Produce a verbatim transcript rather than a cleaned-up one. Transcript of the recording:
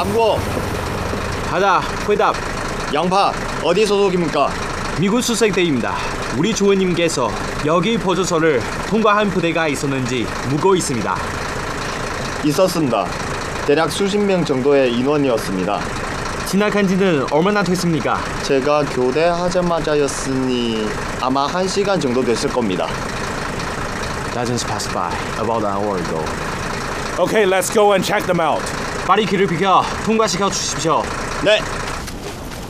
남고. 하다, 회답. 양파, 어디 소속입니까? 미군 수색대입니다. 우리 주원님께서 여기 보조소를 통과한 부대가 있었는지 묻고 있습니다. 있었습니다. 대략 수십 명 정도의 인원이었습니다. 지나간 지는 얼마나 됐습니까? 제가 교대하자마자였으니 아마 한 시간 정도 됐을 겁니다. That just passed by about an hour ago. Okay, let's go and check them out. 빨리 길을 비켜 통과시켜 주십시오. 네.